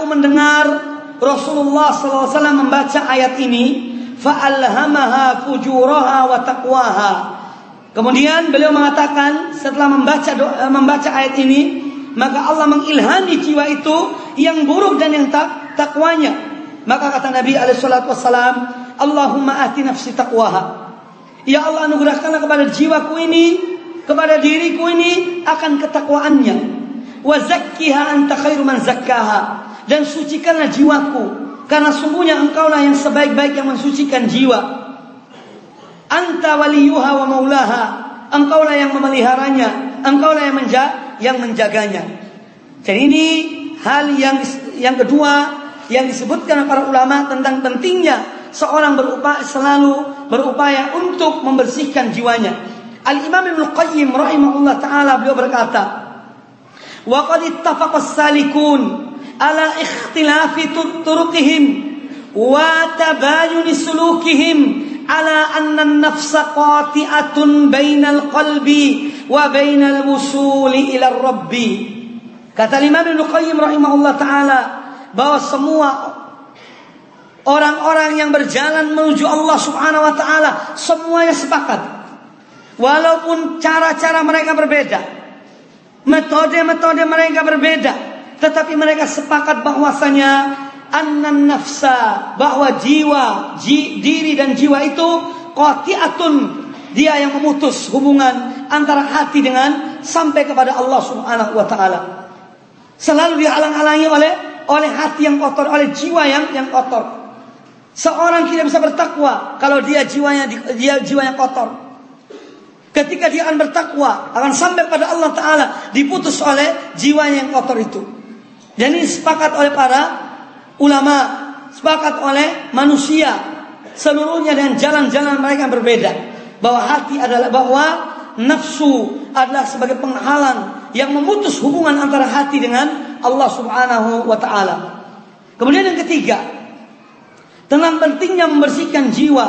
aku mendengar Rasulullah SAW membaca ayat ini, fa'alhamaha fujuraha wa taqwaha. Kemudian beliau mengatakan setelah membaca ayat ini, maka Allah mengilhami jiwa itu yang buruk dan yang takwanya. Maka kata Nabi SAW, Allahumma ati nafsi taqwaha. Ya Allah, anugerahkanlah kepada jiwaku ini, kepada diriku ini akan ketakwaannya. Wa zakkiha anta khairu man zakkaha. Dan sucikanlah jiwaku, karena sungguhnya engkaulah yang sebaik-baik yang mensucikan jiwa. Anta waliyuha wa maulaha. Engkaulah yang memeliharanya, engkaulah yang menjaganya. Jadi ini hal yang kedua yang disebutkan oleh para ulama tentang pentingnya seorang selalu berupaya untuk membersihkan jiwanya. Al-Imam Ibnu Qayyim rahimahullah taala beliau berkata, "Wa qad ittafaqa as-salikun ala ikhtilafi turuqihim wa tabayun sulukihim ala anna an-nafsa qati'atun bainal qalbi wa bainal wusuli ila rabbi." Kata Imam Ibnu Qayyim rahimahullah taala bahwa semua orang-orang yang berjalan menuju Allah Subhanahu wa taala semuanya sepakat, walaupun cara-cara mereka berbeda, metode-metode mereka berbeda, tetapi mereka sepakat bahwasanya annan nafsa, bahwa jiwa, diri dan jiwa itu qati'atun, dia yang memutus hubungan antara hati dengan sampai kepada Allah Subhanahu wa taala. Selalu dihalang-halangi oleh hati yang kotor, oleh jiwa yang kotor. Seorang tidak bisa bertakwa kalau dia jiwanya kotor. Ketika dia akan bertakwa, akan sampai pada Allah Ta'ala, diputus oleh jiwanya yang kotor itu. Dan ini sepakat oleh para ulama, sepakat oleh manusia seluruhnya, dan jalan-jalan mereka yang berbeda. Bahwa nafsu adalah sebagai penghalang yang memutus hubungan antara hati dengan Allah Subhanahu wa Ta'ala. Kemudian yang ketiga, tentang pentingnya membersihkan jiwa.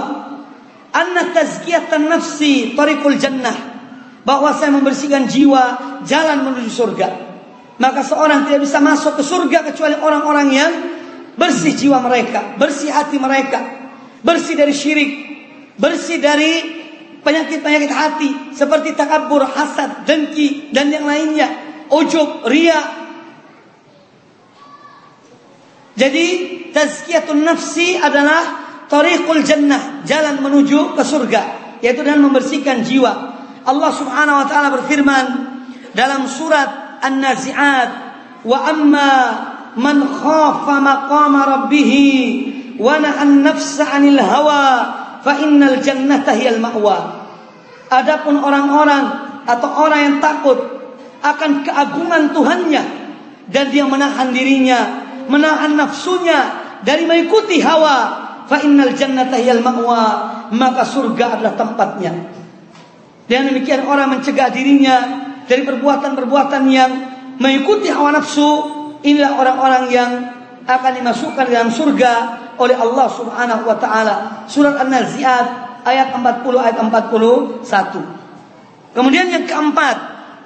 Anna tazkiyatan nafsi tariqul jannah, bahwa saya membersihkan jiwa jalan menuju surga. Maka seorang tidak bisa masuk ke surga kecuali orang-orang yang bersih jiwa mereka, bersih hati mereka, bersih dari syirik, bersih dari penyakit-penyakit hati seperti takabur, hasad, dengki dan yang lainnya, ujub, riya. Jadi tazkiyatun nafsi adalah tariqul jannah, jalan menuju ke surga, yaitu dengan membersihkan jiwa. Allah Subhanahu wa taala berfirman dalam surat An-Nazi'at, "Wa amma man khafa maqama rabbih wa nahan nafsa 'anil hawa fa innal jannata hiyal ma'wa." Adapun orang-orang atau orang yang takut akan keagungan Tuhannya dan dia menahan dirinya, menahan nafsunya dari mengikuti hawa, fa innal jannata hiyal ma'wa, maka surga adalah tempatnya. Dan demikian orang mencegah dirinya dari perbuatan-perbuatan yang mengikuti hawa nafsu, inilah orang-orang yang akan dimasukkan dalam surga oleh Allah Subhanahu wa taala. Surat An-Nazi'at ayat 40 ayat 41. Kemudian yang keempat,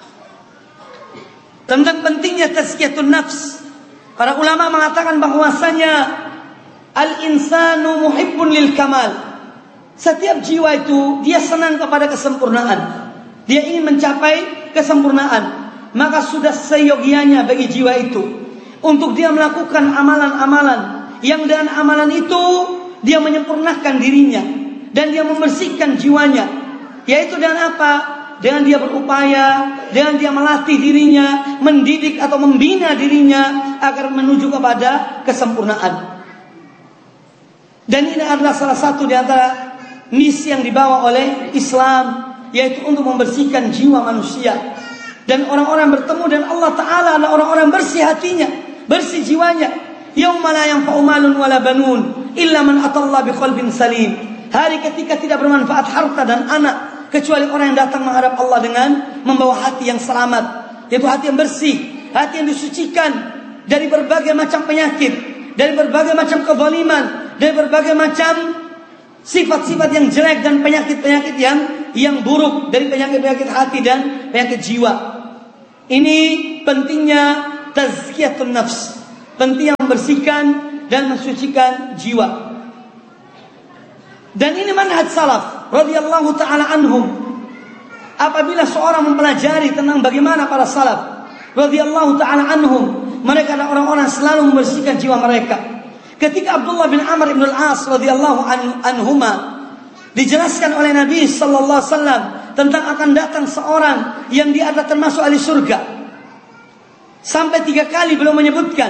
tentang pentingnya tazkiyatun nafs. Para ulama mengatakan bahwasanya al-insanu muhibbun lil kamal. Setiap jiwa itu dia senang kepada kesempurnaan. Dia ingin mencapai kesempurnaan. Maka sudah seyogianya bagi jiwa itu untuk dia melakukan amalan-amalan yang dengan amalan itu dia menyempurnakan dirinya dan dia membersihkan jiwanya. Yaitu dengan apa? Dengan dia berupaya, dengan dia melatih dirinya, mendidik atau membina dirinya agar menuju kepada kesempurnaan. Dan ini adalah salah satu di antara misi yang dibawa oleh Islam, yaitu untuk membersihkan jiwa manusia. Dan orang-orang bertemu dengan Allah Ta'ala adalah orang-orang bersih hatinya, bersih jiwanya. Yauma la yanfa'u malun wala banun illa man atallaha biqalbin salim. Hari ketika tidak bermanfaat harta dan anak kecuali orang yang datang menghadap Allah dengan membawa hati yang selamat, yaitu hati yang bersih, hati yang disucikan dari berbagai macam penyakit, dari berbagai macam kezaliman, dari berbagai macam sifat-sifat yang jelek dan penyakit-penyakit yang buruk, dari penyakit-penyakit hati dan penyakit jiwa. Ini pentingnya tazkiyatun nafs. pentingnya membersihkan dan mensucikan jiwa. Dan ini manhaj salaf radhiyallahu taala anhum. Apabila seorang mempelajari tentang bagaimana para salaf radhiyallahu taala anhum, mereka adalah orang-orang selalu membersihkan jiwa mereka. Ketika Abdullah bin Amr bin Al-As radhiyallahu anhuma dijelaskan oleh Nabi sallallahu alaihi wasallam tentang akan datang seorang yang dia adalah termasuk ahli surga. Sampai 3 kali beliau menyebutkan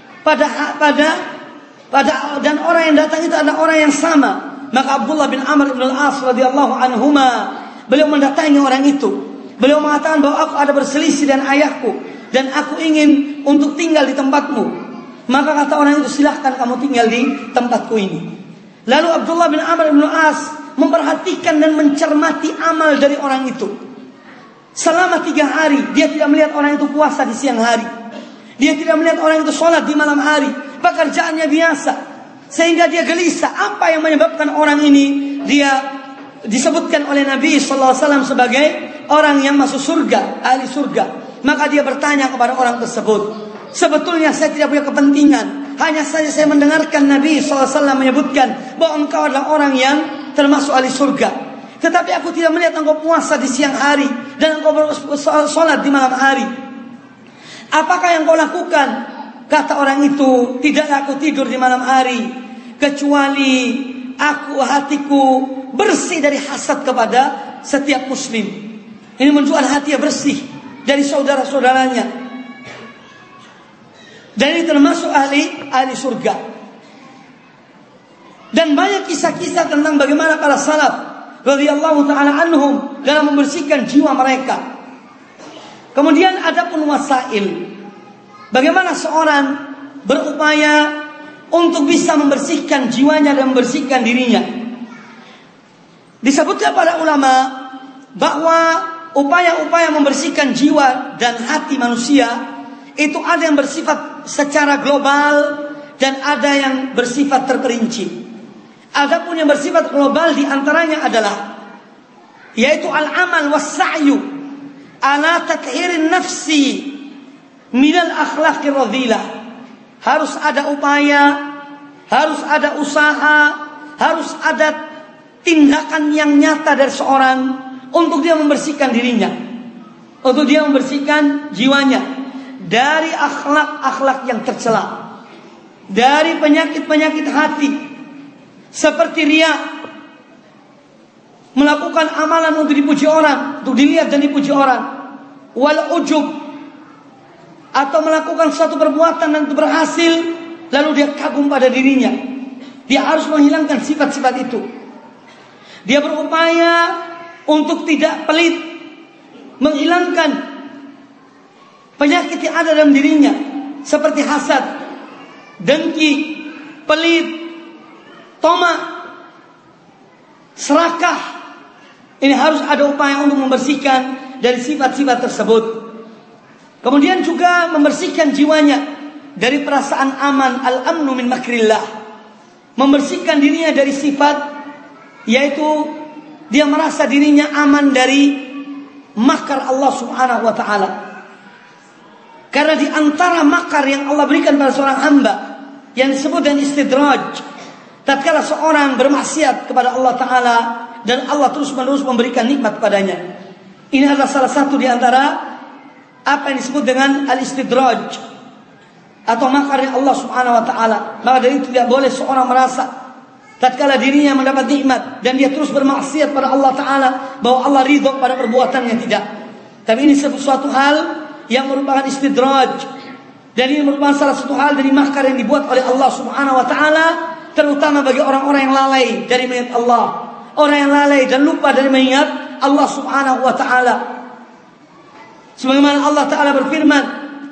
dan orang yang datang itu adalah orang yang sama. Maka Abdullah bin Amr bin Al-As radhiyallahu anhuma, beliau mendatangi orang itu. Beliau mengatakan bahwa aku ada berselisih dengan ayahku dan aku ingin untuk tinggal di tempatmu. Maka kata orang itu, silahkan kamu tinggal di tempatku ini. Lalu Abdullah bin Amr bin Al-As memperhatikan dan mencermati amal dari orang itu. Selama 3 hari dia tidak melihat orang itu puasa di siang hari. Dia tidak melihat orang itu sholat di malam hari. Pekerjaannya biasa. Sehingga dia gelisah, apa yang menyebabkan orang ini dia disebutkan oleh Nabi SAW sebagai orang yang masuk surga, ahli surga. Maka dia bertanya kepada orang tersebut, sebetulnya saya tidak punya kepentingan, hanya saja saya mendengarkan Nabi SAW menyebutkan bahwa engkau adalah orang yang termasuk ahli surga. Tetapi aku tidak melihat engkau puasa di siang hari dan engkau sholat di malam hari. Apakah yang kau lakukan? Kata orang itu, tidaklah aku tidur di malam hari kecuali hatiku bersih dari hasad kepada setiap muslim. Ini menunjukkan hati bersih dari saudara-saudaranya. Dan ini termasuk ahli surga. Dan banyak kisah-kisah tentang bagaimana para salaf radhiyallahu taala anhum dalam membersihkan jiwa mereka. Kemudian ada pun wasail. Bagaimana seorang berupaya untuk bisa membersihkan jiwanya dan membersihkan dirinya. Disebutkan para ulama bahwa upaya-upaya membersihkan jiwa dan hati manusia itu ada yang bersifat secara global dan ada yang bersifat terperinci. Adapun yang bersifat global diantaranya adalah yaitu al-amal was-sa'yu ala tathirin nafsi minal akhlaqir radhilah. Harus ada upaya, harus ada usaha, harus ada tindakan yang nyata dari seorang untuk dia membersihkan dirinya, untuk dia membersihkan jiwanya dari akhlak-akhlak yang tercela, dari penyakit-penyakit hati seperti riya, melakukan amalan untuk dipuji orang, untuk dilihat dan dipuji orang, wal ujub, atau melakukan suatu perbuatan dan berhasil lalu dia kagum pada dirinya. Dia harus menghilangkan sifat-sifat itu. Dia berupaya untuk tidak pelit, menghilangkan penyakit yang ada dalam dirinya seperti hasad, dengki, pelit, tamak, serakah. Ini harus ada upaya untuk membersihkan dari sifat-sifat tersebut. Kemudian juga membersihkan jiwanya dari perasaan aman, al-amnu min makrillah. Membersihkan dirinya dari sifat yaitu dia merasa dirinya aman dari makar Allah Subhanahu wa taala. Karena di antara makar yang Allah berikan pada seorang hamba yang disebut dengan istidraj, tatkala seorang bermaksiat kepada Allah taala dan Allah terus-menerus memberikan nikmat padanya. Ini adalah salah satu di antara apa yang disebut dengan al-istidraj atau makarnya Allah Subhanahu wa taala. Maka dari itu tidak boleh seorang merasa tatkala dirinya mendapat nikmat dan dia terus bermaksiat pada Allah taala bahwa Allah ridho pada perbuatannya, tidak. Tapi ini suatu hal yang merupakan istidraj dan ini merupakan salah satu hal dari makar yang dibuat oleh Allah Subhanahu wa taala, terutama bagi orang-orang yang lalai dari mengingat Allah, orang yang lalai dan lupa dari mengingat Allah Subhanahu wa taala. Sebagaimana Allah Ta'ala berfirman,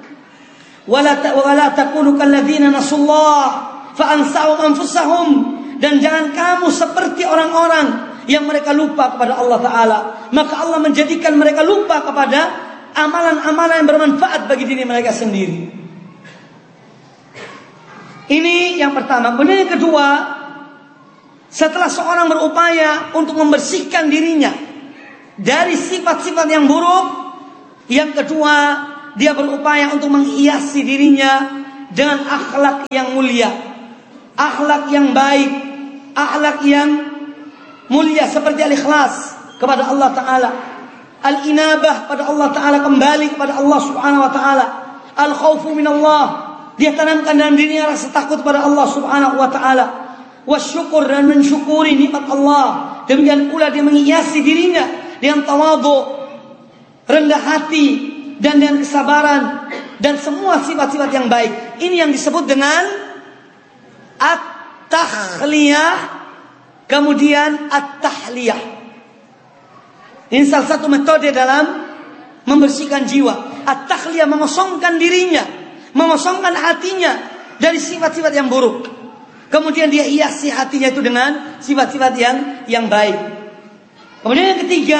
وَلَا تَكُونُوا كَالَّذِينَ نَسُوا اللَّهَ فَأَنْسَاهُمْ أَنفُسَهُمْ. Dan jangan kamu seperti orang-orang yang mereka lupa kepada Allah Ta'ala, maka Allah menjadikan mereka lupa kepada amalan-amalan yang bermanfaat bagi diri mereka sendiri. Ini yang pertama. Kemudian yang kedua, setelah seorang berupaya untuk membersihkan dirinya dari sifat-sifat yang buruk, yang kedua, dia berupaya untuk menghiasi dirinya dengan akhlak yang mulia, akhlak yang baik, akhlak yang mulia seperti al-ikhlas kepada Allah Ta'ala, al-inabah pada Allah Ta'ala, kembali kepada Allah Subhanahu Wa Ta'ala, al-khawfu minallah, dia tanamkan dalam dirinya rasa takut pada Allah Subhanahu Wa Ta'ala, wasyukur, dan mensyukuri nikmat Allah. Demikian pula dia menghiasi dirinya dengan tawadhu, rendah hati, dan dengan kesabaran, dan semua sifat-sifat yang baik. Ini yang disebut dengan at-takhliyah, kemudian at-tahliyah. Ini salah satu metode dalam membersihkan jiwa. At-takhliyah, mengosongkan dirinya, mengosongkan hatinya dari sifat-sifat yang buruk. Kemudian dia hiasi hatinya itu dengan sifat-sifat yang baik. Kemudian yang ketiga,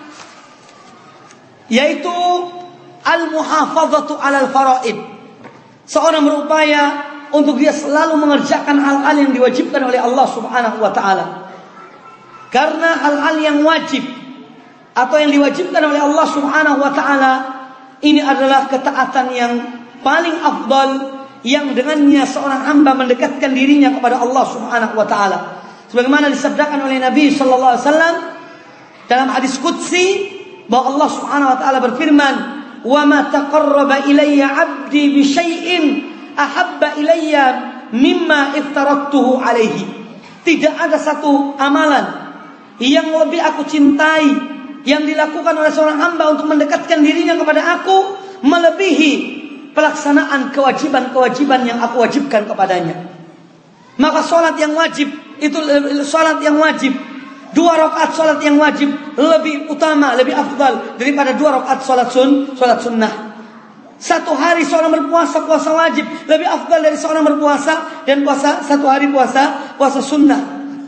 yaitu al-muhafazatu 'alal faraid. Seorang berupaya untuk dia selalu mengerjakan hal-hal yang diwajibkan oleh Allah Subhanahu wa taala. Karena hal-hal yang wajib atau yang diwajibkan oleh Allah Subhanahu wa taala ini adalah ketaatan yang paling afdal, yang dengannya seorang hamba mendekatkan dirinya kepada Allah Subhanahu wa taala. Sebagaimana disabdakan oleh Nabi sallallahu alaihi wasallam dalam hadis qudsi, bahwa Allah Subhanahu wa taala berfirman, "Wa ma taqarraba ilayya 'abdi bi syai'in ahabba ilayya mimma iftaradtuhu alaihi." Tidak ada satu amalan yang lebih aku cintai yang dilakukan oleh seorang hamba untuk mendekatkan dirinya kepada aku melebihi pelaksanaan kewajiban-kewajiban yang aku wajibkan kepadanya. Maka salat yang wajib itu, salat yang wajib, 2 rakaat salat yang wajib lebih utama, lebih afdal daripada 2 rakaat salat sunnah. 1 hari seorang berpuasa, puasa wajib lebih afdal dari seorang berpuasa dan puasa 1 hari puasa sunnah.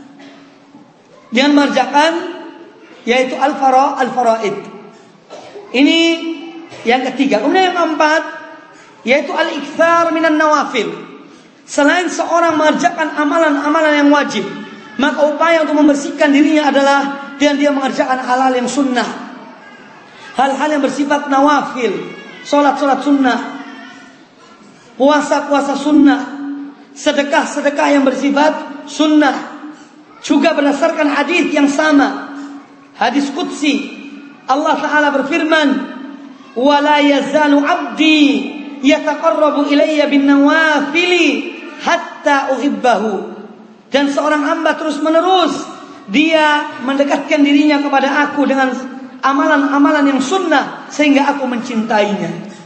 Dengan mengerjakan yaitu al-faraid. Ini yang ketiga. Kemudian yang keempat yaitu al-iktsar minan nawafil. Selain seorang mengerjakan amalan-amalan yang wajib, maka upaya untuk membersihkan dirinya adalah dengan dia mengerjakan hal-hal yang sunnah, hal-hal yang bersifat nawafil, solat-solat sunnah, puasa-puasa sunnah, sedekah-sedekah yang bersifat sunnah. Juga berdasarkan hadis yang sama, hadis qudsi, Allah Ta'ala berfirman, "Wala yazalu 'abdi yataqarrabu ilayya bin nawafili hatta uhibbahu." Dan seorang hamba terus menerus dia mendekatkan dirinya kepada aku dengan amalan-amalan yang sunnah sehingga aku mencintainya.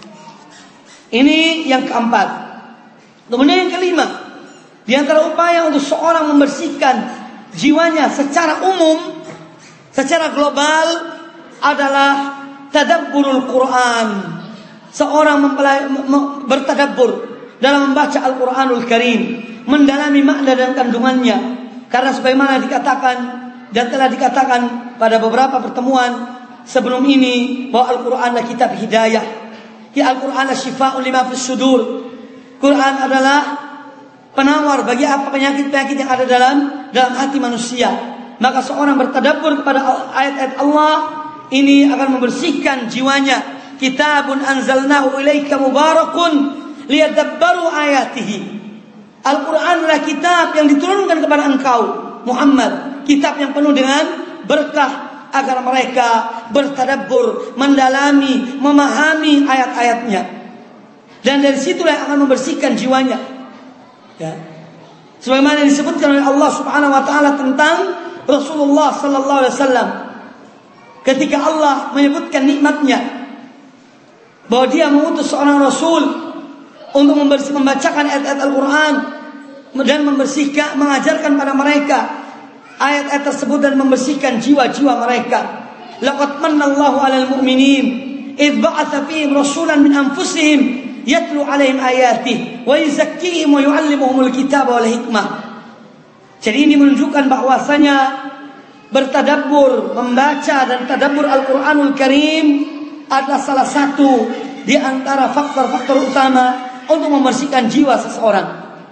Ini yang keempat. Kemudian yang kelima, di antara upaya untuk seorang membersihkan jiwanya secara umum, secara global adalah tadabburul Quran. Seorang bertadabbur dalam membaca Al-Quranul Karim, mendalami makna dan kandungannya. Karena sebagaimana dikatakan dan telah dikatakan pada beberapa pertemuan sebelum ini, bahwa Al-Quran adalah kitab hidayah. Ya, Al-Quran adalah syifa'un lima fis sudur. Quran adalah penawar bagi apa penyakit-penyakit yang ada dalam hati manusia. Maka seorang bertadabbur kepada ayat-ayat Allah ini akan membersihkan jiwanya. Kitabun anzalnahu ilaika mubarakun liyadabbaru ayatihi. Al-Quran adalah kitab yang diturunkan kepada engkau Muhammad, kitab yang penuh dengan berkah agar mereka bertadabbur, mendalami, memahami ayat-ayatnya. Dan dari situlah yang akan membersihkan jiwanya. Ya. Sebagaimana disebutkan oleh Allah Subhanahu wa taala tentang Rasulullah sallallahu alaihi wasallam ketika Allah menyebutkan nikmatnya, bahwa dia mengutus seorang rasul untuk membacakan ayat-ayat Al-Quran dan membersihkan, mengajarkan pada mereka ayat-ayat tersebut dan membersihkan jiwa-jiwa mereka. Laqad manallahu 'alal mu'minin idh ba'atsa fihim rasulan min anfusihim yatlu 'alaihim ayatihi wa yuzakkihim wa yu'allimuhumul kitaba wal hikmah. Jadi ini menunjukkan bahwasanya bertadabbur, membaca dan tadabbur Al-Quranul Karim adalah salah satu di antara faktor-faktor utama untuk membersihkan jiwa seseorang.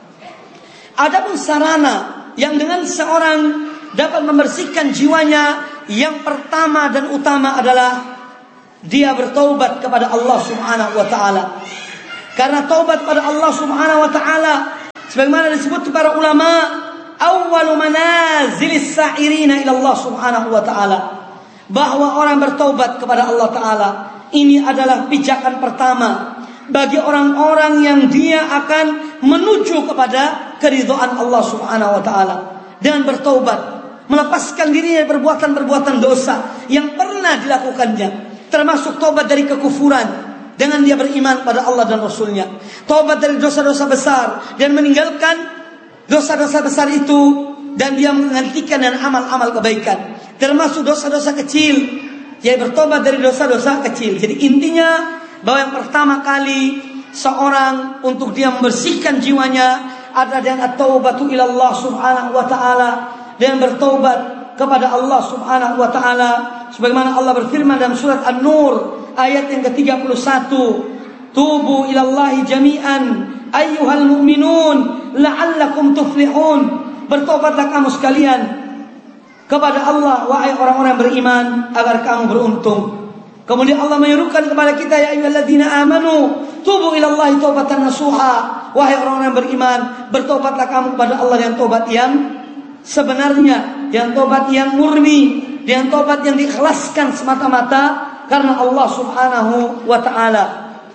Adapun sarana yang dengan seorang dapat membersihkan jiwanya, yang pertama dan utama adalah dia bertaubat kepada Allah Subhanahu wa taala. Karena taubat pada Allah Subhanahu wa taala sebagaimana disebut para ulama, awwalu manazilis sa'irina ila Allah Subhanahu wa taala, bahwa orang bertaubat kepada Allah taala ini adalah pijakan pertama bagi orang-orang yang dia akan menuju kepada keridhaan Allah Subhanahu wa taala dan bertaubat, melepaskan dirinya dari perbuatan-perbuatan dosa yang pernah dilakukannya, termasuk taubat dari kekufuran dengan dia beriman pada Allah dan Rasulnya, taubat dari dosa-dosa besar dan meninggalkan dosa-dosa besar itu, dan dia menggantikan dengan amal-amal kebaikan, termasuk dosa-dosa kecil, yaitu bertobat dari dosa-dosa kecil. Jadi intinya bahwa yang pertama kali seorang untuk dia membersihkan jiwanya adalah dengan at-taubatu ila Allah Subhanahu wa taala, dan bertobat kepada Allah Subhanahu wa taala sebagaimana Allah berfirman dalam surat An-Nur ayat yang ke-31, tubu ilallahi jami'an ayyuhal mu'minun la'allakum tuflihun, bertobatlah kamu sekalian kepada Allah wahai orang-orang beriman agar kamu beruntung. Kemudian Allah menyerukan kepada kita, ya ayyuhalladzina amanu tubu ilallahi taubatan nasuha, wahai orang-orang beriman bertobatlah kamu kepada Allah yang tobat yang sebenarnya, yang tobat yang murni, yang tobat yang diikhlaskan semata-mata karena Allah Subhanahu wa ta'ala.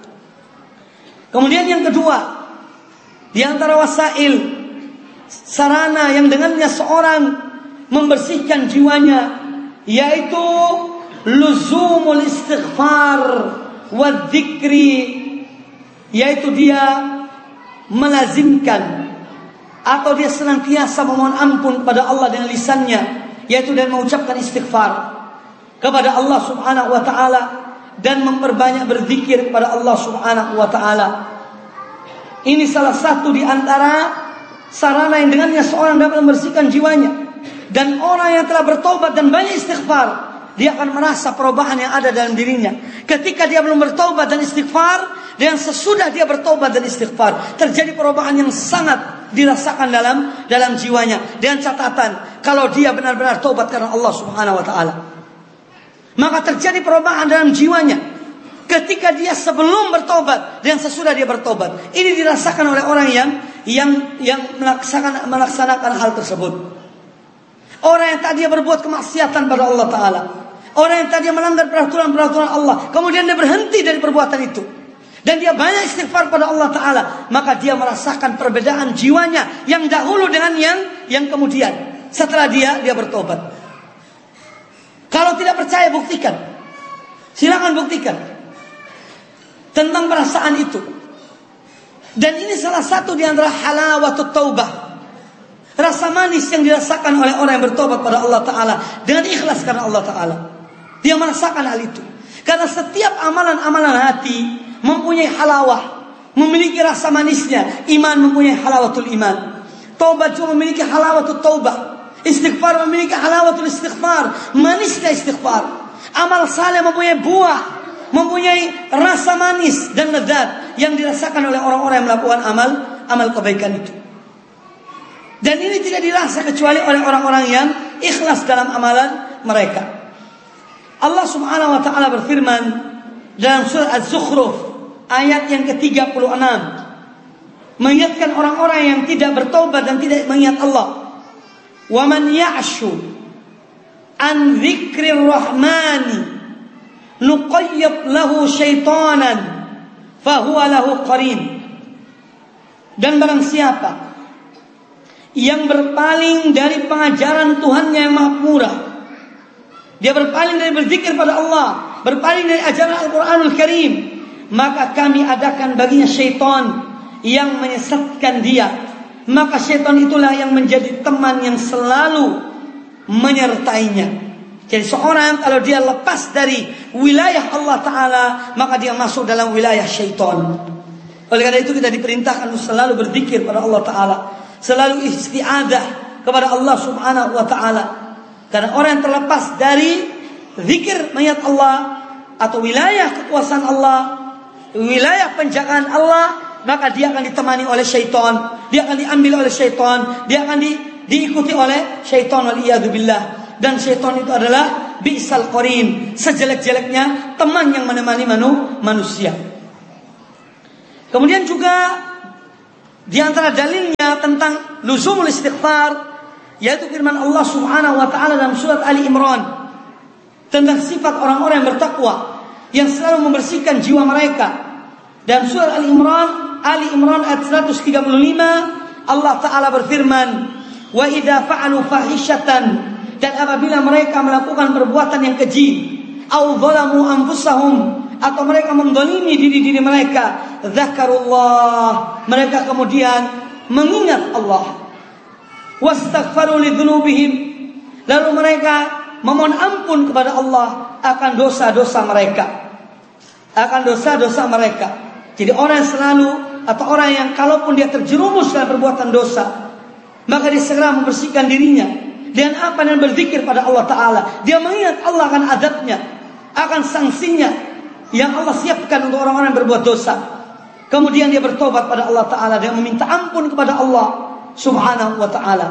Kemudian yang kedua, di antara wasail, sarana yang dengannya seorang membersihkan jiwanya, yaitu luzumul istighfar wa dzikri, yaitu dia melazimkan atau dia senantiasa memohon ampun kepada Allah dengan lisannya, yaitu dan mengucapkan istighfar kepada Allah Subhanahu wa taala dan memperbanyak berzikir kepada Allah Subhanahu wa taala. Ini salah satu di antara sarana yang dengannya seorang dapat membersihkan jiwanya. Dan orang yang telah bertobat dan banyak istighfar, dia akan merasa perubahan yang ada dalam dirinya. Ketika dia belum bertobat dan istighfar, dan sesudah dia bertobat dan istighfar, terjadi perubahan yang sangat dirasakan dalam jiwanya. Dengan catatan, kalau dia benar-benar tobat karena Allah Subhanahu wa taala, maka terjadi perubahan dalam jiwanya ketika dia sebelum bertobat dan sesudah dia bertobat. Ini dirasakan oleh orang yang melaksanakan hal tersebut. Orang yang tadi berbuat kemaksiatan pada Allah Ta'ala, orang yang tadi melanggar peraturan-peraturan Allah, kemudian dia berhenti dari perbuatan itu, dan dia banyak istighfar pada Allah Ta'ala, maka dia merasakan perbedaan jiwanya yang dahulu dengan yang kemudian setelah dia bertobat. Kalau tidak percaya, buktikan. Silakan buktikan tentang perasaan itu. Dan ini salah satu di antara halawatut taubah, rasa manis yang dirasakan oleh orang yang bertobat pada Allah Ta'ala dengan ikhlas karena Allah Ta'ala. Dia merasakan hal itu. Karena setiap amalan-amalan hati mempunyai halawah, memiliki rasa manisnya. Iman mempunyai halawatul iman, taubat juga memiliki halawatul taubah, istighfar memiliki halawatul istighfar, manisnya istighfar. Amal saleh mempunyai buah, mempunyai rasa manis dan lezat yang dirasakan oleh orang-orang yang melakukan amal kebaikan itu. Dan ini tidak dirasa kecuali oleh orang-orang yang ikhlas dalam amalan mereka. Allah Subhanahu wa ta'ala berfirman dalam surah Az-Zukhruf ayat yang ke-36, mengingatkan orang-orang yang tidak bertaubat dan tidak mengingat Allah. Wa man ya'shu an dzikrir rahmani nuqayyid lahu syaitanan fahuwa lahu qarin. Dan barang siapa yang berpaling dari pengajaran Tuhannya yang Maha Pemurah, dia berpaling dari berzikir pada Allah, berpaling dari ajaran Al-Quranul Karim, maka kami adakan baginya syaitan yang menyesatkan dia. Maka syaitan itulah yang menjadi teman yang selalu menyertainya. Jadi seorang kalau dia lepas dari wilayah Allah Ta'ala, maka dia masuk dalam wilayah syaitan. Oleh karena itu kita diperintahkan untuk selalu berzikir pada Allah Ta'ala, selalu isti'adah kepada Allah Subhanahu wa ta'ala. Karena orang yang terlepas dari zikir mengingat Allah atau wilayah kekuasaan Allah, wilayah penjagaan Allah, maka dia akan ditemani oleh syaitan, dia akan diambil oleh syaitan, dia akan diikuti oleh syaitan, waliyadzubillah. Dan syaitan itu adalah bi'sal qarin, sejelek-jeleknya teman yang menemani manusia. Kemudian juga di antara dalilnya tentang luzumul istighfar, yaitu firman Allah Subhanahu wa taala dalam surat Ali Imran tentang sifat orang-orang yang bertakwa yang selalu membersihkan jiwa mereka. Dalam surat Ali Imran ayat 135, Allah taala berfirman, "Wa idza fa'alu fahishatan," dan apabila mereka melakukan perbuatan yang keji, "au zalamu anfusahum," atau mereka mendolimi diri-diri mereka, "dzakarullah," mereka kemudian mengingat Allah, "wastaghfaru lidzunubihim," lalu mereka memohon ampun kepada Allah akan dosa-dosa mereka. Jadi orang yang selalu, atau orang yang kalaupun dia terjerumus dalam perbuatan dosa, maka dia segera membersihkan dirinya dengan apa? Dan berzikir pada Allah Ta'ala. Dia mengingat Allah akan azabnya, akan sanksinya yang Allah siapkan untuk orang-orang yang berbuat dosa. Kemudian dia bertobat pada Allah Ta'ala dan meminta ampun kepada Allah Subhanahu wa Ta'ala.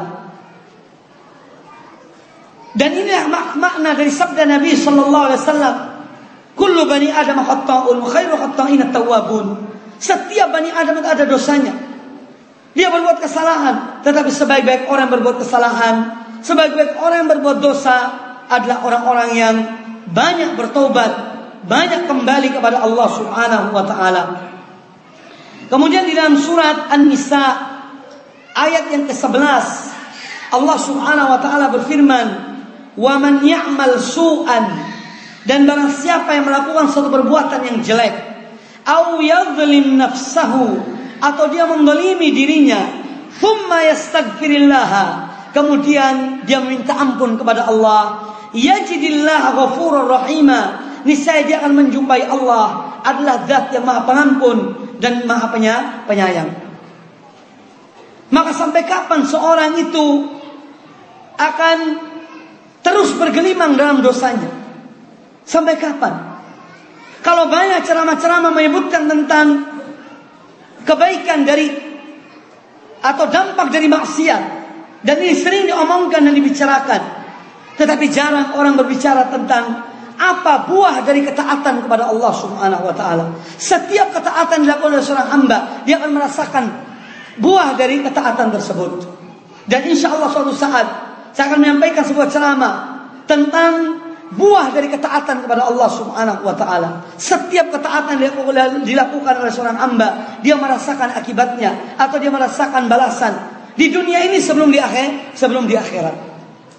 Dan inilah makna dari sabda Nabi sallallahu alaihi wasallam, "Kullu bani Adam khata'un wa khairu khata'in at-tawwabun." Setiap bani Adam itu ada dosanya. Dia berbuat kesalahan, tetapi sebaik-baik orang yang berbuat kesalahan, sebaik-baik orang yang berbuat dosa adalah orang-orang yang banyak bertobat, banyak kembali kepada Allah Subhanahu wa taala. Kemudian di dalam surat An-Nisa ayat yang ke-11, Allah Subhanahu wa taala berfirman, "Wa man ya'mal su'an," dan barang siapa yang melakukan suatu perbuatan yang jelek, "au yadhlim nafsahu," atau dia mendolimi dirinya, "thumma yastaghfirillah," kemudian dia minta ampun kepada Allah, "yajidillah ghafurur rahima," niscaya dia akan menjumpai Allah adalah zat yang maha pengampun dan maha penyayang. Maka sampai kapan seorang itu akan terus bergelimang dalam dosanya? Sampai kapan? Kalau banyak ceramah-ceramah menyebutkan tentang kebaikan dari atau dampak dari maksiat, dan ini sering diomongkan dan dibicarakan, tetapi jarang orang berbicara tentang apa buah dari ketaatan kepada Allah Subhanahu wa taala. Setiap ketaatan dilakukan oleh seorang hamba, dia akan merasakan buah dari ketaatan tersebut. Dan insya Allah suatu saat saya akan menyampaikan sebuah ceramah tentang buah dari ketaatan kepada Allah Subhanahu wa taala. Setiap ketaatan dilakukan oleh seorang hamba, dia merasakan akibatnya atau dia merasakan balasan di dunia ini sebelum di akhirat.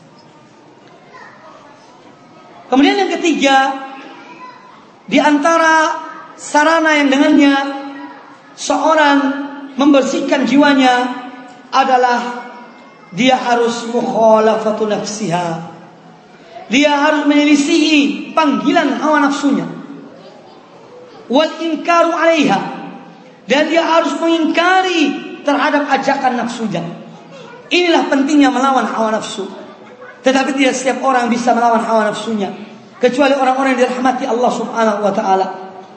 Kemudian yang ketiga, di antara sarana yang dengannya seorang membersihkan jiwanya adalah dia harus mukhalafatu nafsiha. Dia harus menyelisihi panggilan hawa nafsunya. Wal inkaru 'alaiha, dan dia harus mengingkari terhadap ajakan nafsunya. Inilah pentingnya melawan hawa nafsu. Tetapi tidak setiap orang bisa melawan hawa nafsunya, kecuali orang-orang yang dirahmati Allah Subhanahu wa taala.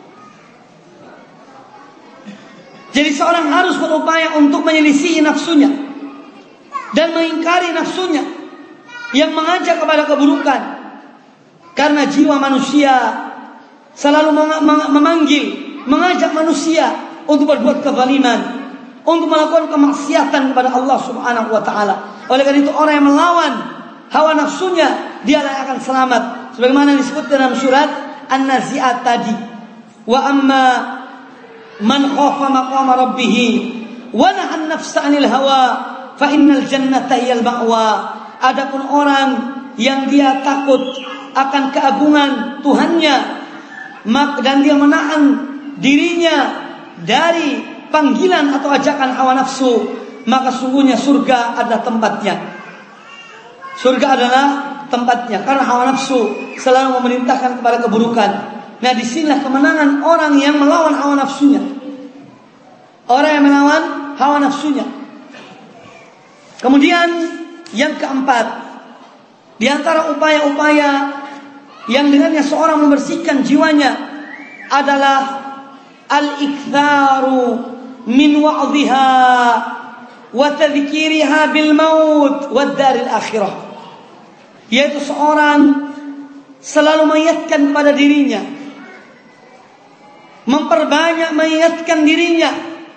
Jadi seorang harus berupaya untuk menyelisihi nafsunya dan mengingkari nafsunya yang mengajak kepada keburukan. Karena jiwa manusia selalu mengajak manusia untuk berbuat kezaliman, untuk melakukan kemaksiatan kepada Allah Subhanahu wa taala. Oleh karena itu orang yang melawan hawa nafsunya, dialah yang akan selamat. Sebagaimana disebut dalam surat An-Nazi'at tadi, "Wa amma man khafa maqama rabbih wa nahan nafsa 'anil hawa fa innal jannata hiyal ma'wa." Adapun orang yang dia takut akan keagungan Tuhannya dan dia menahan dirinya dari panggilan atau ajakan hawa nafsu, maka sungguhnya surga adalah tempatnya. Surga adalah tempatnya, karena hawa nafsu selalu memerintahkan kepada keburukan. Nah, disinilah kemenangan orang yang melawan hawa nafsunya. Orang yang melawan hawa nafsunya. Kemudian yang keempat, di antara upaya-upaya yang dengannya seorang membersihkan jiwanya adalah al-iktharu min wa'dhiha wa tadhkiriha bil maut wad daril akhirah. Yaitu seorang selalu mengingatkan kepada dirinya memperbanyak mengingatkan dirinya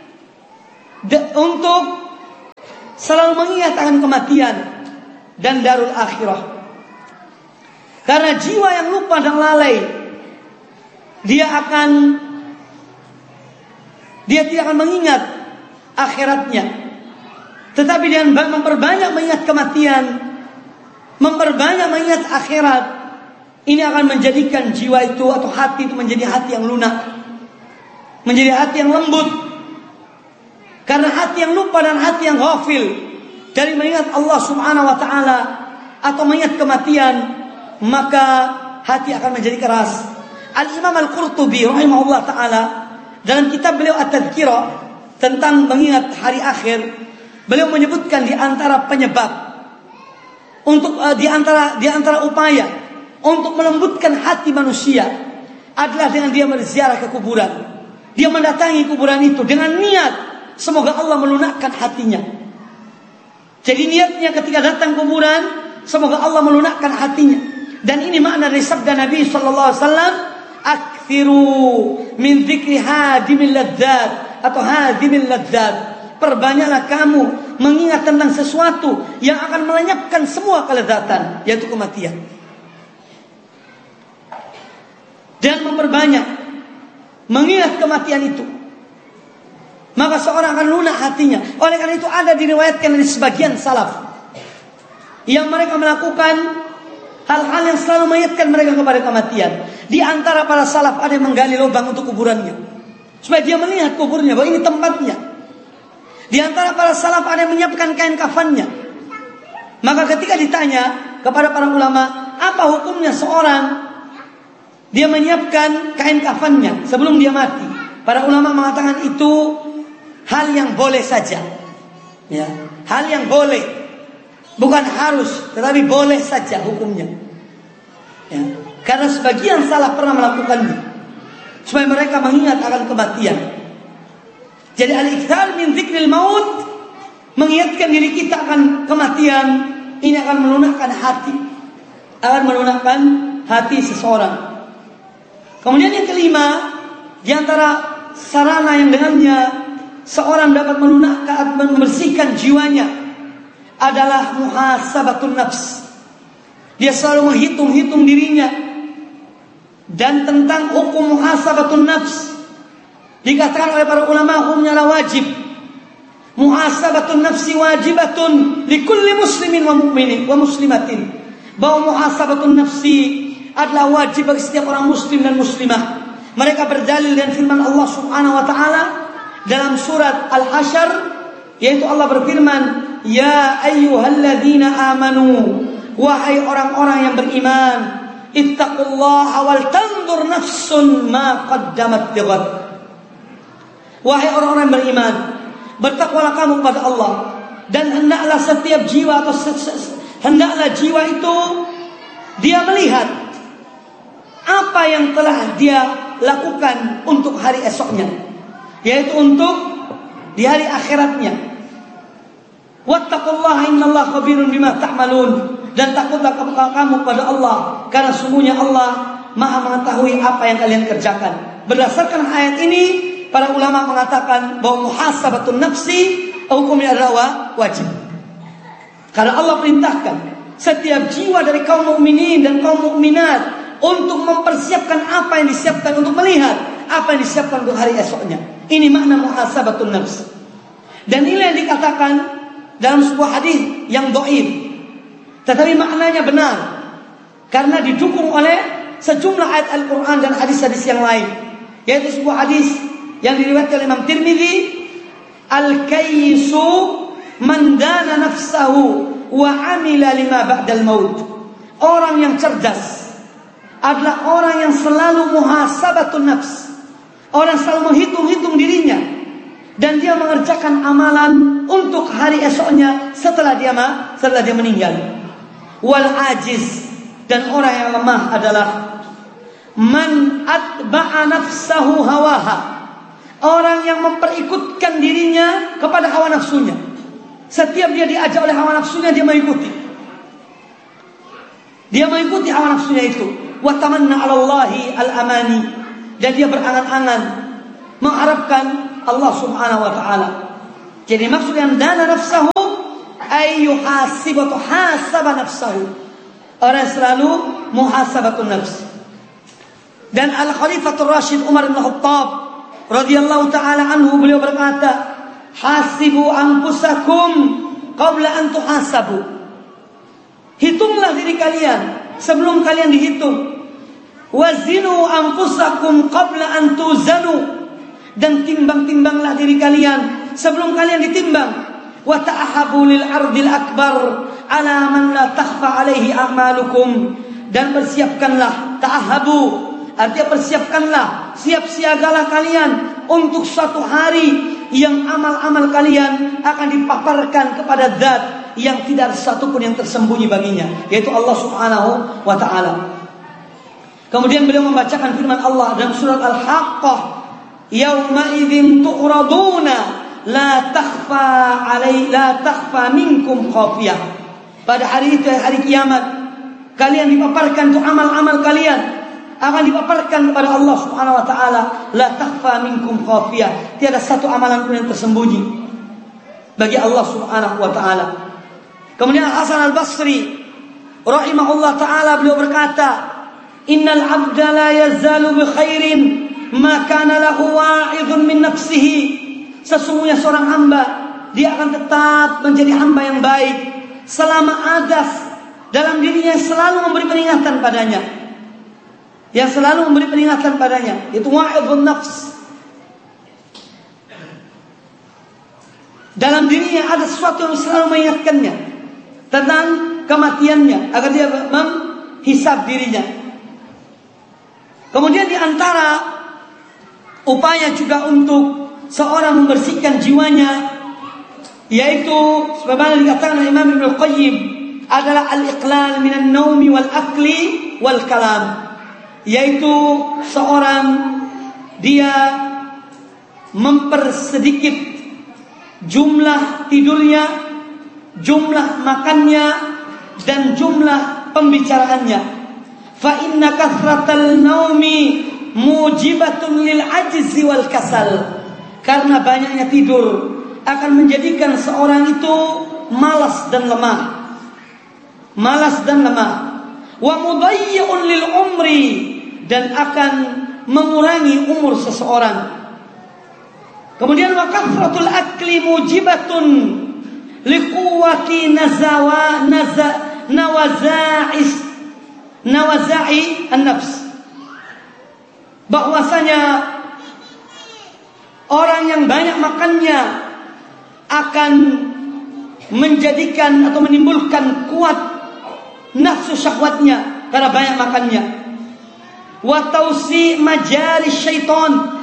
untuk selalu mengingat akan kematian dan darul akhirah. Karena jiwa yang lupa dan lalai, dia tidak akan mengingat akhiratnya. Tetapi dia memperbanyak mengingat kematian, memperbanyak mengingat akhirat, ini akan menjadikan jiwa itu atau hati itu menjadi hati yang lunak, menjadi hati yang lembut. Karena hati yang lupa dan hati yang ghafil dari mengingat Allah Subhanahu wa taala atau mengingat kematian, maka hati akan menjadi keras. Al-Imam Al-Qurtubi rahimahullah taala dalam kitab beliau At-Tadhkirah tentang mengingat hari akhir, beliau menyebutkan di antara penyebab untuk di antara upaya untuk melembutkan hati manusia adalah dengan dia berziarah ke kuburan. Dia mendatangi kuburan itu dengan niat semoga Allah melunakkan hatinya. Jadi niatnya ketika datang kuburan, semoga Allah melunakkan hatinya. Dan ini makna dari sabda Nabi sallallahu alaihi wasallam, "Aktsiru min dzikri hadimil ladzat" atau hadimil ladzat. Perbanyaklah kamu mengingat tentang sesuatu yang akan melenyapkan semua kelezatan, yaitu kematian. Dan memperbanyak mengingat kematian itu, maka seorang akan lunak hatinya. Oleh karena itu ada diriwayatkan dari sebagian salaf yang mereka melakukan hal-hal yang selalu mengingatkan mereka kepada kematian. Di antara para salaf ada yang menggali lubang untuk kuburannya, supaya dia melihat kuburnya bahwa ini tempatnya. Di antara para salaf ada yang menyiapkan kain kafannya. Maka ketika ditanya kepada para ulama, apa hukumnya seorang dia menyiapkan kain kafannya sebelum dia mati, para ulama mengatakan itu hal yang boleh saja, ya, hal yang boleh, bukan harus, tetapi boleh saja hukumnya, ya. Karena sebagian salaf pernah melakukannya supaya mereka mengingat akan kematian. Jadi al-iktsar min dzikril maut, mengingatkan diri kita akan kematian, ini akan melunakkan hati seseorang. Kemudian yang kelima, di antara sarana yang dengannya seorang dapat melunakkan, membersihkan jiwanya adalah muhasabatun nafs. Dia selalu menghitung-hitung dirinya. Dan tentang hukum muhasabatun nafs, dikatakan oleh para ulama hukumnya adalah wajib. Muhasabatun nafsi wajibatun likulli muslimin wa mu'minin wa muslimatin. Bahwa muhasabatun nafsi adalah wajib bagi setiap orang muslim dan muslimah. Mereka berdalil dengan firman Allah Subhanahu wa taala dalam surat Al-Hasyr, yaitu Allah berfirman, "Ya ayyuhalladzina amanu", wahai orang-orang yang beriman, "ittaqullaha wal tanzur nafsun ma qaddamat lighad." Wahai orang-orang yang beriman, bertakwalah kamu kepada Allah, dan hendaklah setiap jiwa atau hendaklah jiwa itu dia melihat apa yang telah dia lakukan untuk hari esoknya, yaitu untuk di hari akhiratnya. Wattaqullaha innallaha khabirun bima ta'malun, dan takutlah kamu kepada Allah karena sungguhnya Allah Maha mengetahui apa yang kalian kerjakan. Berdasarkan ayat ini, para ulama mengatakan bahwa muhasabatun nafsi hukumnya adalah wajib. Karena Allah perintahkan setiap jiwa dari kaum mukminin dan kaum mukminat untuk mempersiapkan apa yang disiapkan, untuk melihat apa yang disiapkan untuk hari esoknya. Ini makna muhasabatun nafs. Dan ini yang dikatakan dalam sebuah hadis yang dhaif, tetapi maknanya benar karena didukung oleh sejumlah ayat Al-Quran dan hadis-hadis yang lain. Yaitu sebuah hadis yang diriwayatkan oleh Imam Tirmidzi, "Al-kayyisu man dana nafsahu wa amila lima ba'dal maut." Orang yang cerdas adalah orang yang selalu muhasabatun nafs. Orang selalu menghitung-hitung dirinya dan dia mengerjakan amalan untuk hari esoknya setelah dia meninggal. Wal ajiz, dan orang yang lemah adalah man atba'a nafsahu hawaha. Orang yang memperikutkan dirinya kepada hawa nafsunya. Setiap dia diajak oleh hawa nafsunya, dia mengikuti. Dia mengikuti hawa nafsunya itu. Wa tamanna 'ala Allahi al-amani, dan dia berangan-angan mengharapkan Allah Subhanahu wa taala. Jadi maksud yang dana nafsahu ay yuhasibatu hasaba nafsahu. Orang selalu muhasabatun nafs. Dan Al-Khalifatul Rashid Umar bin Khattab radhiyallahu taala anhu, beliau berkata, "Hasibu anfusakum qabla an tuhasabu." Hitunglah diri kalian sebelum kalian dihitung. Wazinu anfusakum qabla an tuzanu. Dan timbang-timbanglah diri kalian sebelum kalian ditimbang. Wa ta'ahabu lil ardil akbar ala man la takhfa alaihi a'malukum. Dan persiapkanlah, ta'ahabu artinya persiapkanlah, siap siagalah kalian untuk suatu hari yang amal-amal kalian akan dipaparkan kepada zat yang tidak ada satupun yang tersembunyi baginya, yaitu Allah Subhanahu wa taala. Kemudian beliau membacakan firman Allah dalam surat Al-Haqqah, "Yauma idzin tu'raduna la takhfa minkum khafiyah." Pada hari itu, hari kiamat, kalian dipaparkan untuk amal-amal kalian akan dipaparkan kepada Allah Subhanahu wa taala, la takhfa minkum khafiyah. Tiada satu amalan pun yang tersembunyi bagi Allah Subhanahu wa taala. Kemudian Hasan Al-Basri rahimahullah taala, beliau berkata, "Innal 'abda la yazalu bi khairin ma kana lahu wa'idun min nafsihi." Sesungguhnya seorang hamba, dia akan tetap menjadi hamba yang baik selama ada dalam dirinya yang selalu memberi peringatan padanya. Yang selalu memberi peringatan padanya, itu wa'idun nafs. Dalam dirinya ada sesuatu yang selalu mengingatkannya tentang kematiannya, agar dia menghisab dirinya. Kemudian di antara upaya juga untuk seorang membersihkan jiwanya, yaitu sebagaimana dikatakan oleh Imam Ibnu Qayyim, adalah al-iqlal minan naumi wal akli wal kalam. Yaitu seorang dia mempersedikit jumlah tidurnya, jumlah makannya, dan jumlah pembicaraannya. Fa inna kathratal naumi mujibatun lil ajzi wal kasal. Karena banyaknya tidur akan menjadikan seorang itu malas dan lemah. Malas dan lemah. Wa mudayyi'un lil umri, dan akan mengurangi umur seseorang. Kemudian wa kathratul akli mujibatun liquwati nawaza'i an-nafs. Bahwasanya orang yang banyak makannya akan menjadikan atau menimbulkan kuat nafsu syahwatnya karena banyak makannya. Wa tausi majari syaitan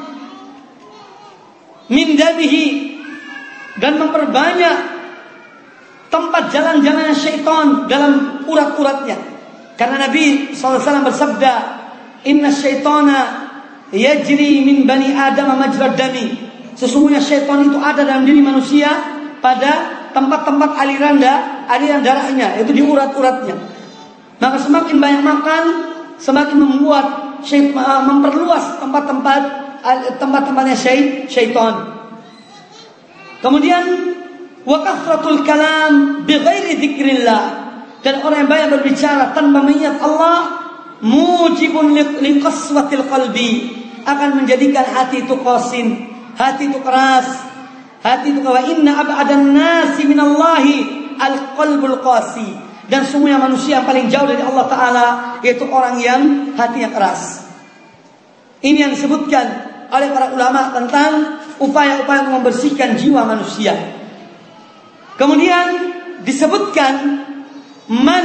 min damihi, dan memperbanyak tempat jalan-jalannya syaitan dalam urat-uratnya. Karena Nabi SAW bersabda, "Inna syaitana yajri min bani Adam majrad dami." Sesungguhnya syaitan itu ada dalam diri manusia pada tempat-tempat aliran darahnya, yaitu di urat-uratnya. Maka semakin banyak makan, semakin memperluas tempat-tempatnya syaitan. Kemudian wa kathratul kalam bighairi dzikrillah, dan orang yang banyak berbicara tanpa mengingat Allah, mujibun liqaswatil qalbi, akan menjadikan hati itu qasin, hati itu keras, hati itu wa inna ab'adan nasi minallahi alqalbul qasi. Dan semuanya manusia yang paling jauh dari Allah Ta'ala yaitu orang yang hatinya keras. Ini yang disebutkan oleh para ulama tentang upaya-upaya untuk membersihkan jiwa manusia. Kemudian disebutkan, man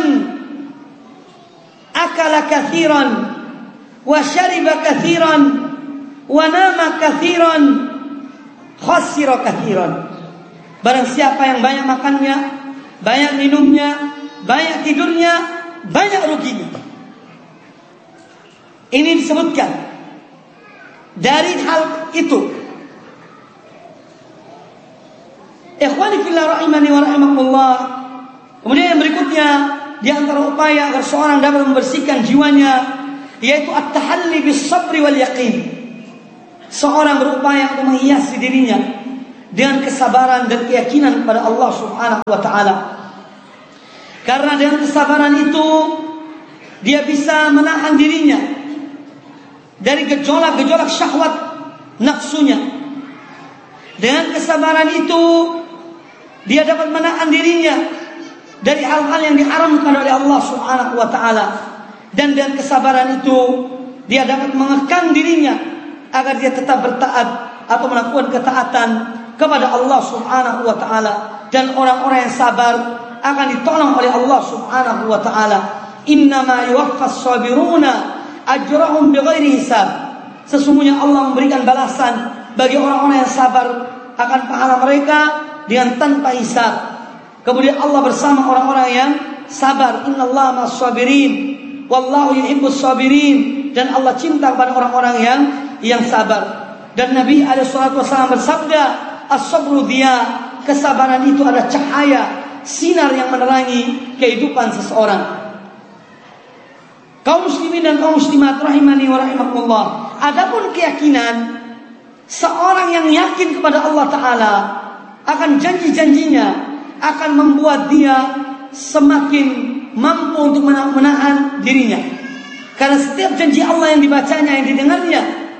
akala kathiran wa syariba kathiran wa nama kathiran khasira kathiran. Barang siapa yang banyak makannya, banyak minumnya, banyak tidurnya, banyak ruginya. Ini disebutkan. Dari hal itu, ikhwani fillah rahimani wa rahimakumullah, kemudian yang berikutnya di antara upaya agar seorang dapat membersihkan jiwanya yaitu at-tahalli bis sabri wal yaqin. Seorang berupaya untuk menghiasi dirinya dengan kesabaran dan keyakinan kepada Allah Subhanahu wa taala. Karena dengan kesabaran itu dia bisa menahan dirinya dari gejolak-gejolak syahwat nafsunya. Dengan kesabaran itu dia dapat menahan dirinya dari hal-hal yang diharamkan oleh Allah Subhanahu wa taala. Dan dengan kesabaran itu dia dapat mengekang dirinya agar dia tetap bertaat atau melakukan ketaatan kepada Allah Subhanahu wa taala. Dan orang-orang yang sabar akan ditolong oleh Allah Subhanahu wa taala. Innama yuwaffas sabiruna ajrahum bighairi hisab. Sesungguhnya Allah memberikan balasan bagi orang-orang yang sabar akan pahala mereka dengan tanpa hisab. Kemudian Allah bersama orang-orang yang sabar. Innallaha ma'as sabirin wallahu yuhibbus sabirin. Dan Allah cinta kepada orang-orang yang sabar. Dan Nabi alaihi salatu wasallam bersabda, as-sabru diya, kesabaran itu adalah cahaya, sinar yang menerangi kehidupan seseorang. Kaum muslimin dan kaum muslimat rahimani wa rahimakumullah. Adapun keyakinan seorang yang yakin kepada Allah taala akan janji-janjinya akan membuat dia semakin mampu untuk menahan dirinya. Karena setiap janji Allah yang dibacanya, yang didengarnya,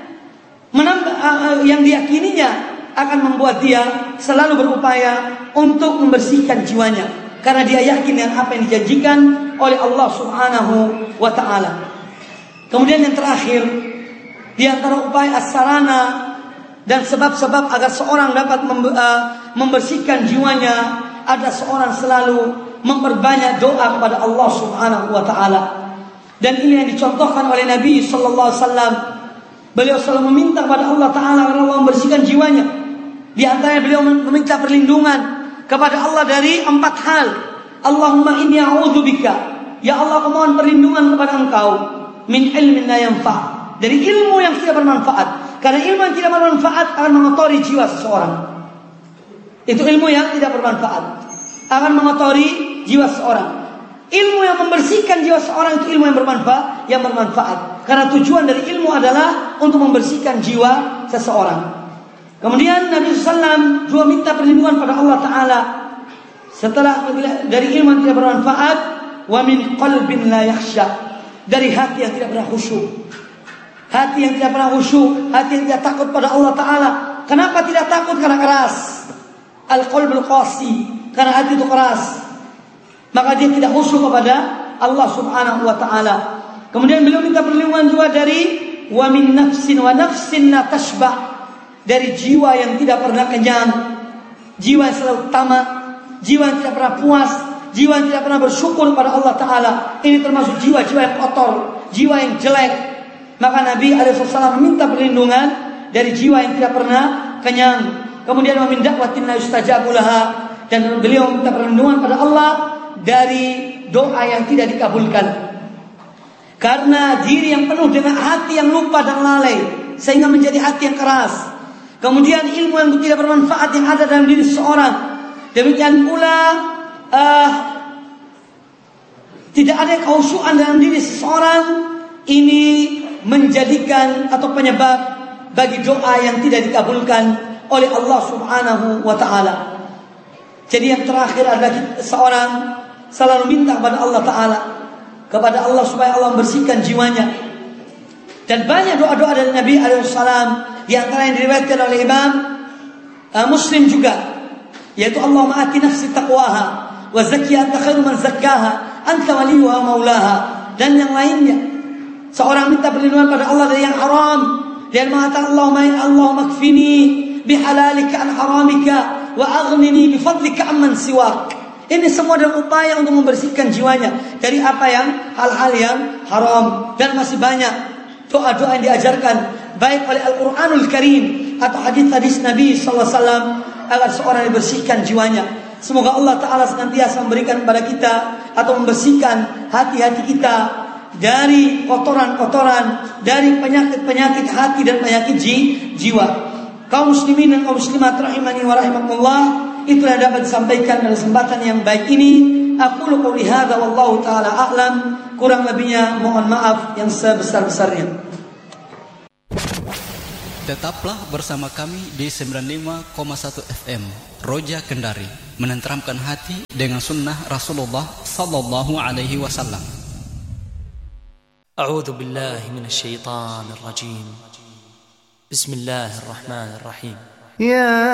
yang diyakininya akan membuat dia selalu berupaya untuk membersihkan jiwanya. Karena dia yakin dengan apa yang dijanjikan oleh Allah Subhanahu wa ta'ala. Kemudian yang terakhir, di antara upaya as-sarana dan sebab-sebab agar seorang dapat membersihkan jiwanya, ada seorang selalu memperbanyak doa kepada Allah Subhanahu wa ta'ala. Dan ini yang dicontohkan oleh Nabi sallallahu alaihi wasallam. Beliau selalu meminta kepada Allah taala agar Allah membersihkan jiwanya. Di antaranya beliau meminta perlindungan kepada Allah dari 4 hal. Allahumma inni a'udzubika, ya Allah, aku mohon perlindungan kepada Engkau, min ilmin la yanfa', dari ilmu yang tidak bermanfaat. Karena ilmu yang tidak bermanfaat akan mengotori jiwa seseorang. Itu ilmu yang tidak bermanfaat akan mengotori jiwa seseorang. Ilmu yang membersihkan jiwa seorang itu ilmu yang bermanfaat. Karena tujuan dari ilmu adalah untuk membersihkan jiwa seseorang. Kemudian Nabi SAW juga minta perlindungan pada Allah Ta'ala setelah dari ilmu yang tidak bermanfaat, wa min qalbin la yakhsha, dari hati yang tidak pernah khusyuk. Hati yang tidak pernah khusyuk, hati yang tidak takut pada Allah Ta'ala. Kenapa tidak takut? Karena keras. Al-qalbul qasi, karena hati itu keras, maka dia tidak khusyuk kepada Allah Subhanahu wa ta'ala. Kemudian beliau minta perlindungan juga dari wa min nafsin wa nafsin la tashba, dari jiwa yang tidak pernah kenyang, jiwa yang selalu tamak, jiwa yang tidak pernah puas, jiwa yang tidak pernah bersyukur pada Allah Ta'ala. Ini termasuk jiwa-jiwa yang kotor, jiwa yang jelek. Maka Nabi SAW meminta perlindungan dari jiwa yang tidak pernah kenyang. Kemudian wa min da'watin la yustajabu laha, dan beliau minta perlindungan pada Allah dari doa yang tidak dikabulkan. Karena diri yang penuh dengan hati yang lupa dan lalai, sehingga menjadi hati yang keras. Kemudian ilmu yang tidak bermanfaat yang ada dalam diri seseorang. Demikian pula tidak ada kehusuan dalam diri seseorang. Ini menjadikan atau penyebab bagi doa yang tidak dikabulkan oleh Allah Subhanahu wa ta'ala. Jadi yang terakhir adalah seorang selalu minta kepada Allah Ta'ala, kepada Allah supaya Allah membersihkan jiwanya. Dan banyak doa-doa dari Nabi SAW, di antara yang diriwayatkan oleh Imam Muslim juga, yaitu Allahumma ati nafsi taqwaha wa zakkiha anta khairu man zakkaha anta waliyuha maulaha, dan yang lainnya. Seorang minta perlindungan pada Allah dari yang haram, dan mengatakan Allahumma kfini bihalalika an haramika wa aghnini bifadlika amman siwak. Ini semua adalah upaya untuk membersihkan jiwanya dari apa yang hal-hal yang haram. Dan masih banyak doa-doa yang diajarkan baik oleh Al-Quranul Karim atau hadis-hadis Nabi SAW agar seorang dibersihkan jiwanya. Semoga Allah Ta'ala senantiasa memberikan kepada kita atau membersihkan hati-hati kita dari kotoran-kotoran, dari penyakit-penyakit hati dan penyakit jiwa. Kaum muslimin dan kaum muslimat rahimani wa rahimakumullah, itulah dapat disampaikan dalam kesempatan yang baik ini. Aqulu qouli hadza wallahu taala a'lam. Kurang lebihnya mohon maaf yang sebesar-besarnya. Tetaplah bersama kami di 95,1 FM Roja Kendari, menenteramkan hati dengan sunnah Rasulullah sallallahu alaihi wasallam. A'udzu billahi minasy syaithanir rajim. Bismillahirrahmanirrahim. Ya